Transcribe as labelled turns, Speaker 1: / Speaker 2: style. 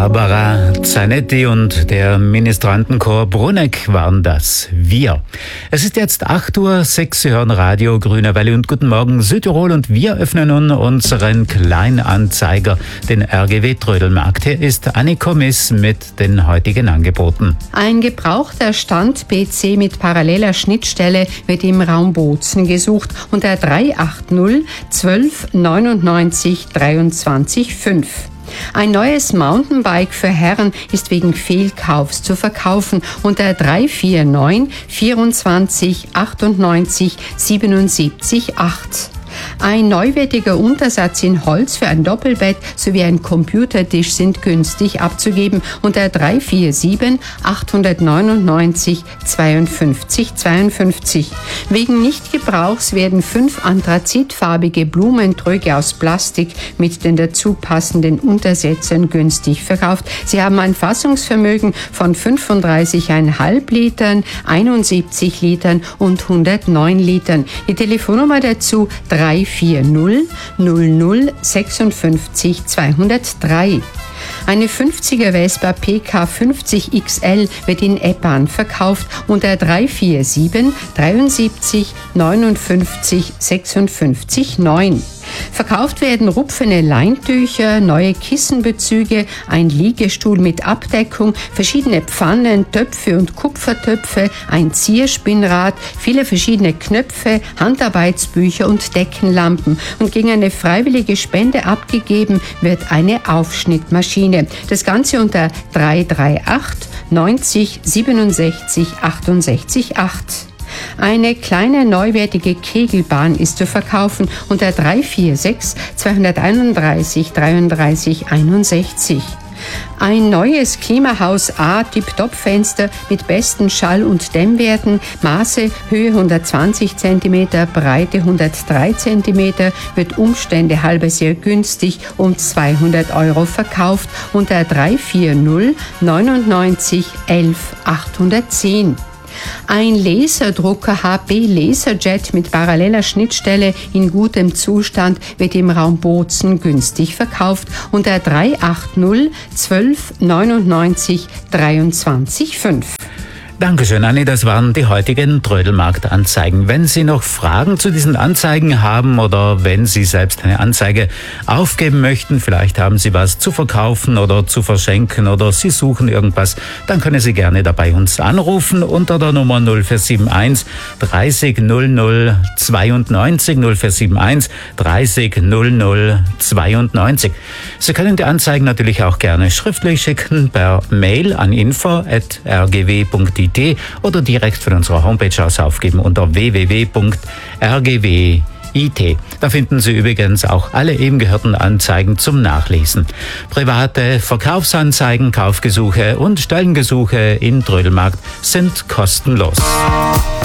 Speaker 1: Barbara Zanetti und der Ministrantenchor Bruneck waren das. Wir. Es ist jetzt 8 Uhr, 6 Sie hören Radio Grüne Welle und Guten Morgen Südtirol und wir öffnen nun unseren Kleinanzeiger, den RGW Trödelmarkt. Hier ist Anniko Miss mit den heutigen Angeboten.
Speaker 2: Ein gebrauchter Stand-PC mit paralleler Schnittstelle wird im Raum Bozen gesucht unter 380 12 99 23 5. Ein neues Mountainbike für Herren ist wegen Fehlkaufs zu verkaufen unter 349 24 98 77 8. Ein neuwertiger Untersatz in Holz für ein Doppelbett sowie ein Computertisch sind günstig abzugeben unter 347 899 52 52. Wegen Nichtgebrauchs werden 5 anthrazitfarbige Blumentröge aus Plastik mit den dazu passenden Untersätzen günstig verkauft. Sie haben ein Fassungsvermögen von 35,5 Litern, 71 Litern und 109 Litern. Die Telefonnummer dazu 340 00 56 203. Eine 50er Vespa PK 50 XL wird in Eppan verkauft unter 347 73 59 56 9. Verkauft werden rupfene Leintücher, neue Kissenbezüge, ein Liegestuhl mit Abdeckung, verschiedene Pfannen, Töpfe und Kupfertöpfe, ein Zierspinnrad, viele verschiedene Knöpfe, Handarbeitsbücher und Deckenlampen. Und gegen eine freiwillige Spende abgegeben wird eine Aufschnittmaschine. Das Ganze unter 338 90 67 68 8. Eine kleine neuwertige Kegelbahn ist zu verkaufen unter 346 231 33 61. Ein neues Klimahaus A Tip-Top-Fenster mit besten Schall- und Dämmwerten, Maße Höhe 120 cm, Breite 103 cm, wird Umstände halber sehr günstig um 200 € verkauft unter 340 99 11 810. Ein Laserdrucker HP Laserjet mit paralleler Schnittstelle in gutem Zustand wird im Raum Bozen günstig verkauft unter 380 12 99 23 5.
Speaker 1: Dankeschön, Anni. Das waren die heutigen Trödelmarkt-Anzeigen. Wenn Sie noch Fragen zu diesen Anzeigen haben oder wenn Sie selbst eine Anzeige aufgeben möchten, vielleicht haben Sie was zu verkaufen oder zu verschenken oder Sie suchen irgendwas, dann können Sie gerne dabei uns anrufen unter der Nummer 0471 30 00 92 0471 30 00 92. Sie können die Anzeigen natürlich auch gerne schriftlich schicken per Mail an info@rgw.it oder direkt von unserer Homepage aus aufgeben unter www.rgw.it. Da finden Sie übrigens auch alle eben gehörten Anzeigen zum Nachlesen. Private Verkaufsanzeigen, Kaufgesuche und Stellengesuche in Trödelmarkt sind kostenlos.